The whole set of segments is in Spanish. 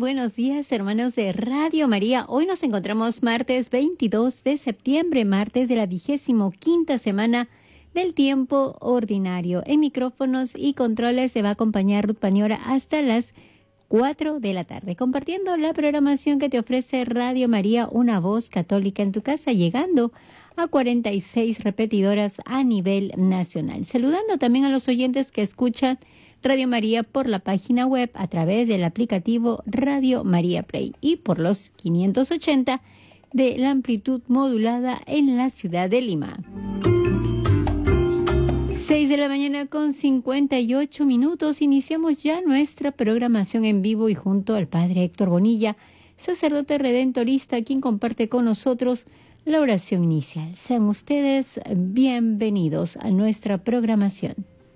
buenos días, hermanos de Radio María. Hoy nos encontramos martes 22 de septiembre, martes de la 25ª semana del tiempo ordinario. En micrófonos y controles se va a acompañar Ruth Paniora hasta las 4 de la tarde, compartiendo la programación que te ofrece Radio María, una voz católica en tu casa, llegando a 46 repetidoras a nivel nacional. Saludando también a los oyentes que escuchan Radio María por la página web a través del aplicativo Radio María Play y por los 580 de la amplitud modulada en la ciudad de Lima. 6 de la mañana con 58 minutos. Iniciamos ya nuestra programación en vivo y junto al Padre Héctor Bonilla, sacerdote redentorista, quien comparte con nosotros la oración inicial. Sean ustedes bienvenidos a nuestra programación.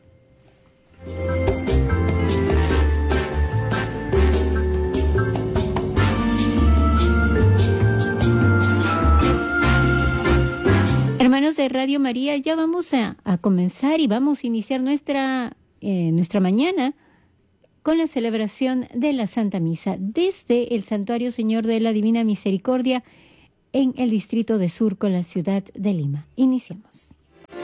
Hermanos de Radio María, ya vamos a comenzar y vamos a iniciar nuestra mañana con la celebración de la Santa Misa desde el Santuario Señor de la Divina Misericordia en el distrito de Surco, en la ciudad de Lima. Iniciamos.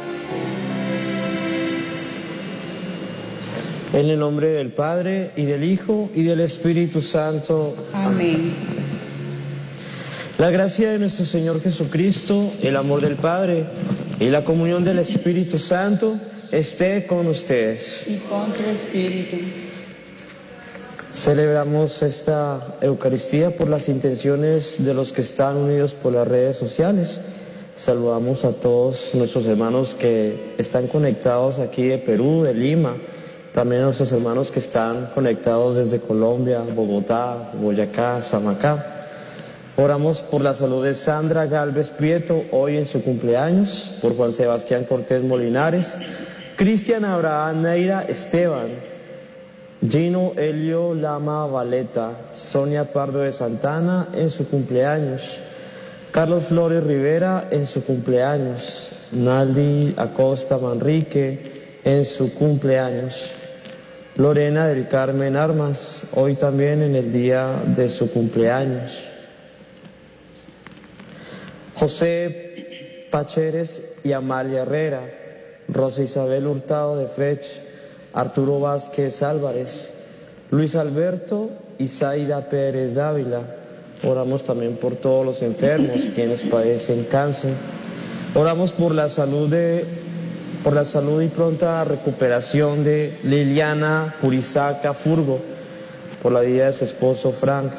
En el nombre del Padre, y del Hijo, y del Espíritu Santo. Amén. La gracia de nuestro Señor Jesucristo, el amor del Padre y la comunión del Espíritu Santo esté con ustedes. Y con tu espíritu. Celebramos esta Eucaristía por las intenciones de los que están unidos por las redes sociales. Saludamos a todos nuestros hermanos que están conectados aquí de Perú, de Lima. También a nuestros hermanos que están conectados desde Colombia, Bogotá, Boyacá, Samacá. Oramos por la salud de Sandra Galvez Prieto, hoy en su cumpleaños, por Juan Sebastián Cortés Molinares, Cristian Abraham Neira Esteban, Gino Elio Lama Valeta, Sonia Pardo de Santana en su cumpleaños, Carlos Flores Rivera en su cumpleaños, Naldi Acosta Manrique en su cumpleaños, Lorena del Carmen Armas, hoy también en el día de su cumpleaños. José Pacheres y Amalia Herrera, Rosa Isabel Hurtado de Frech, Arturo Vázquez Álvarez, Luis Alberto y Zaida Pérez Dávila. Oramos también por todos los enfermos, quienes padecen cáncer. Oramos por la salud y pronta recuperación de Liliana Purizaca Furgo, por la vida de su esposo Frank,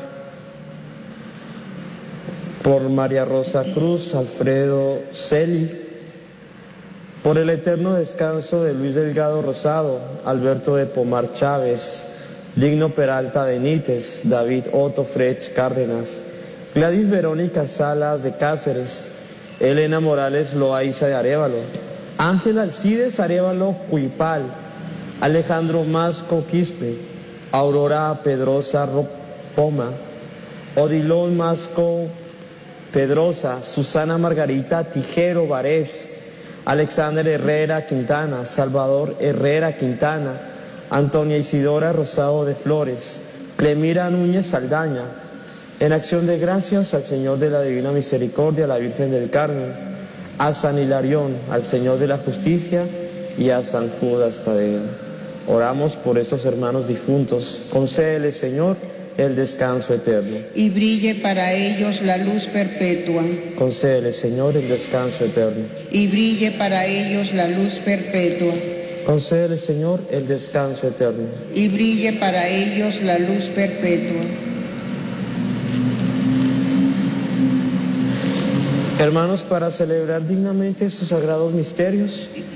por María Rosa Cruz, Alfredo Celi, por el eterno descanso de Luis Delgado Rosado, Alberto de Pomar Chávez, Digno Peralta Benítez, David Otto Frech Cárdenas, Gladys Verónica Salas de Cáceres, Elena Morales Loaiza de Arévalo, Ángel Alcides Arévalo Cuipal, Alejandro Masco Quispe, Aurora Pedrosa Poma, Odilón Masco Pedrosa, Susana Margarita Tijero Varés, Alexander Herrera Quintana, Salvador Herrera Quintana, Antonia Isidora Rosado de Flores, Clemira Núñez Saldaña, en acción de gracias al Señor de la Divina Misericordia, a la Virgen del Carmen, a San Hilarión, al Señor de la Justicia y a San Judas Tadeo. Oramos por esos hermanos difuntos. Concédele, Señor, el descanso eterno. Y brille para ellos la luz perpetua. Concédele, Señor, el descanso eterno. Y brille para ellos la luz perpetua. Concédele, Señor, el descanso eterno. Y brille para ellos la luz perpetua. Hermanos, para celebrar dignamente estos sagrados misterios,